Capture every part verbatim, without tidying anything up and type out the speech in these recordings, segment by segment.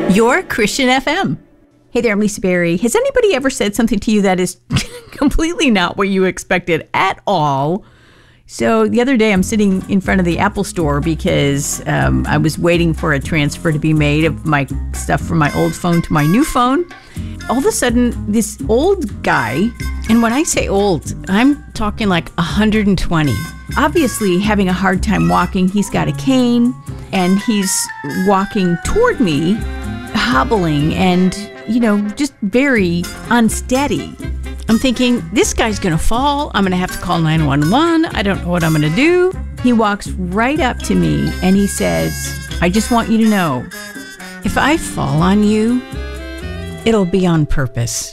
Your Christian F M. Hey there, I'm Lisa Berry. Has anybody ever said something to you that is completely not what you expected at all? So the other day I'm sitting in front of the Apple store because um, I was waiting for a transfer to be made of my stuff from my old phone to my new phone. All of a sudden, this old guy, and when I say old, I'm talking like one hundred twenty. Obviously having a hard time walking. He's got a cane and he's walking toward me, hobbling and, you know, just very unsteady. I'm thinking, this guy's going to fall. I'm going to have to call nine one one. I don't know what I'm going to do. He walks right up to me and he says, I just want you to know, if I fall on you, it'll be on purpose.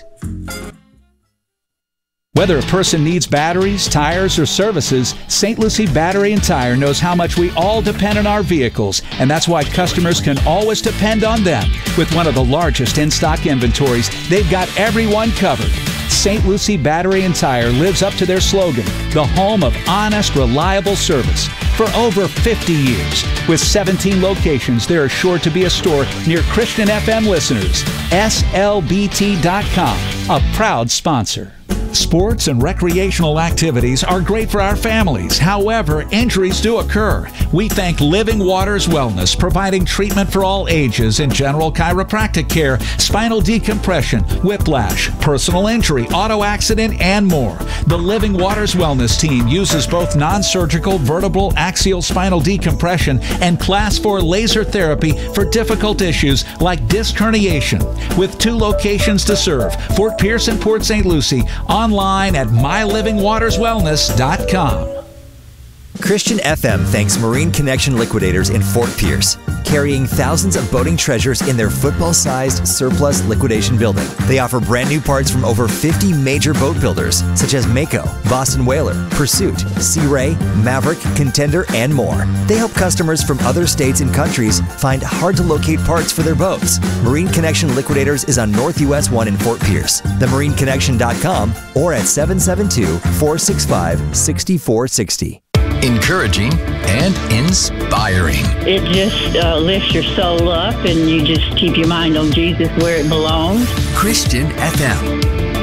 Whether a person needs batteries, tires, or services, Saint Lucie Battery and Tire knows how much we all depend on our vehicles, and that's why customers can always depend on them. With one of the largest in-stock inventories, they've got everyone covered. Saint Lucie Battery and Tire lives up to their slogan, the home of honest, reliable service. For over fifty years, with seventeen locations, there is sure to be a store near Christian F M listeners. S L B T dot com, a proud sponsor. Sports and recreational activities are great for our families. However, injuries do occur. We thank Living Waters Wellness, providing treatment for all ages in general chiropractic care, spinal decompression, whiplash, personal injury, auto accident, and more. The Living Waters Wellness team uses both non-surgical vertebral axial spinal decompression and class four laser therapy for difficult issues like disc herniation. With two locations to serve, Fort Pierce and Port Saint Lucie, online at my living waters wellness dot com. Christian F M thanks Marine Connection Liquidators in Fort Pierce, carrying thousands of boating treasures in their football-sized surplus liquidation building. They offer brand new parts from over fifty major boat builders, such as Mako, Boston Whaler, Pursuit, Sea Ray, Maverick, Contender, and more. They help customers from other states and countries find hard-to-locate parts for their boats. Marine Connection Liquidators is on North U S one in Fort Pierce, the marine connection dot com, or at seven seven two, four six five, six four six zero. Encouraging and inspiring. It just uh, lifts your soul up and you just keep your mind on Jesus where it belongs. Christian F M.